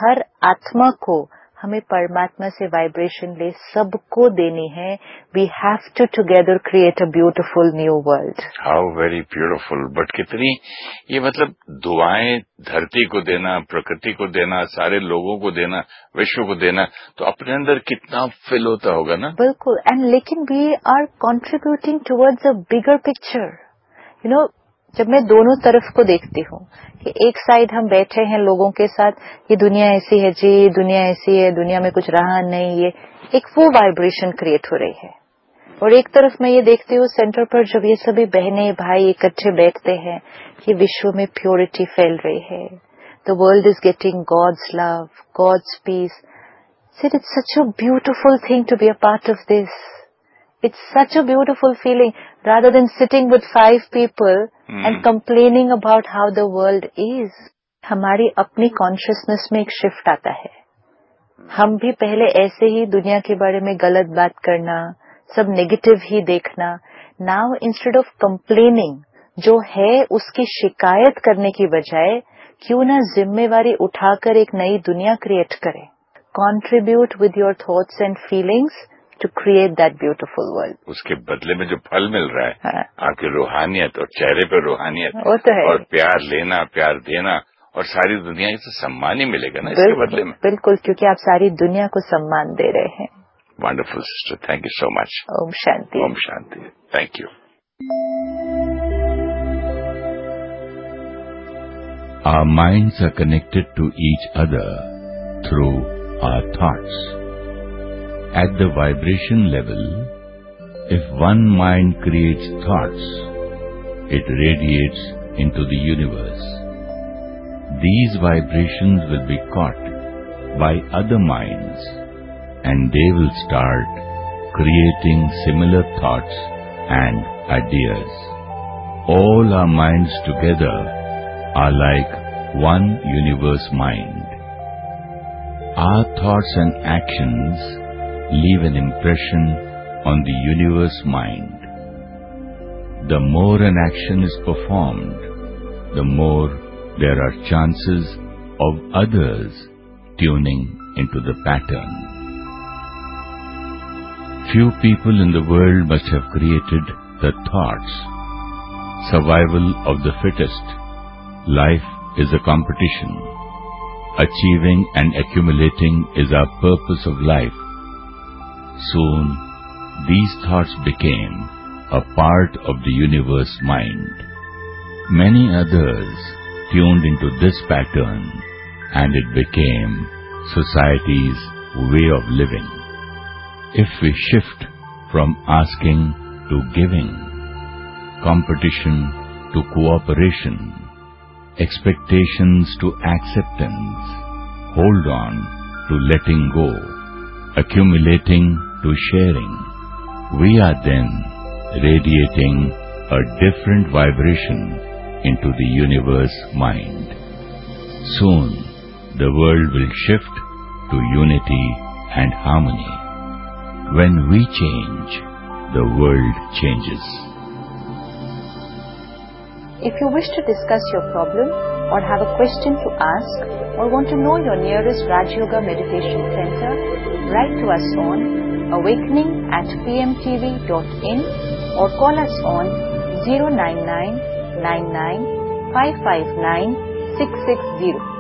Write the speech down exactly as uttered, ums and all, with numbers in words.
हर आत्मा को हमें परमात्मा से वाइब्रेशन ले सबको देनी है. We have to together create a beautiful new world. How very beautiful. But कितनी ये मतलब दुआएं धरती को देना, प्रकृति को देना, सारे लोगों को देना, विश्व को देना, तो अपने अंदर कितना फिल होता होगा ना. बिल्कुल. एंड लेकिन we are contributing towards a bigger picture. You know, जब मैं दोनों तरफ को देखती हूँ कि एक साइड हम बैठे हैं लोगों के साथ, ये दुनिया ऐसी है जी, ये दुनिया ऐसी है, दुनिया में कुछ रहा नहीं, ये एक वो वाइब्रेशन क्रिएट हो रही है. और एक तरफ मैं ये देखती हूँ सेंटर पर जब ये सभी बहनें भाई इकट्ठे बैठते हैं कि विश्व में प्योरिटी फैल रही है. The world is getting God's love, God's piece. Sid, it's such a beautiful thing to be a part of this. It's such a beautiful feeling rather than sitting with five people mm. and complaining about how the world is. हमारी अपनी consciousness में एक shift आता है. हम भी पहले ऐसे ही दुनिया के बारे में गलत बात करना, सब नेगेटिव ही देखना. नाउ इंस्टेड ऑफ कंप्लेनिंग, जो है उसकी शिकायत करने की बजाय क्यों ना जिम्मेवारी उठाकर एक नई दुनिया क्रिएट करें. Contribute with your thoughts and feelings to create that beautiful world. उसके बदले में जो फल मिल रहा है, हाँ. आपकी रूहानियत और चेहरे पर रूहानियत वो तो है. और प्यार लेना, प्यार देना, और सारी दुनिया से सम्मान ही मिलेगा ना इसके बदले में. बिल्कुल, क्योंकि आप सारी दुनिया को सम्मान दे रहे हैं. Wonderful sister, thank you so much. Om Shanti. Om Shanti. Thank you. Our minds are connected to each other through our thoughts. At the vibration level, if one mind creates thoughts, it radiates into the universe. These vibrations will be caught by other minds and they will start creating similar thoughts and ideas. All our minds together are like one universe mind. Our thoughts and actions leave an impression on the universe mind. The more an action is performed, the more there are chances of others tuning into the pattern. Few people in the world must have created the thoughts. Survival of the fittest. Life is a competition. Achieving and accumulating is our purpose of life. Soon, these thoughts became a part of the universe mind. Many others tuned into this pattern and it became society's way of living. If we shift from asking to giving, competition to cooperation, expectations to acceptance, hold on to letting go, accumulating to sharing, we are then radiating a different vibration into the universe mind. Soon, the world will shift to unity and harmony. When we change, the world changes. If you wish to discuss your problem or have a question to ask or want to know your nearest Raj Yoga Meditation Center, write to us on awakening at p m t v dot in or call us on zero nine nine nine nine five five nine six six zero.